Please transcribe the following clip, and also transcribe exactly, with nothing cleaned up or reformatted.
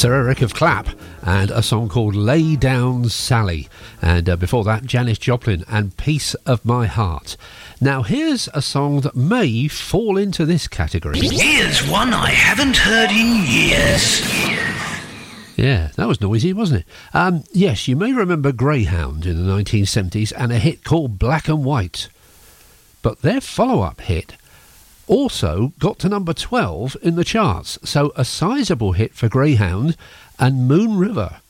Sir Eric of Clap and a song called Lay Down Sally, and uh, before that Janis Joplin and Piece of My Heart. Now here's a song that may fall into this category. Here's one I haven't heard in years. Yeah, that was noisy, wasn't it? Um, yes, you may remember Greyhound in the nineteen seventies and a hit called Black and White. But their follow-up hit also got to number twelve in the charts, so a sizable hit for Greyhound, and Moon River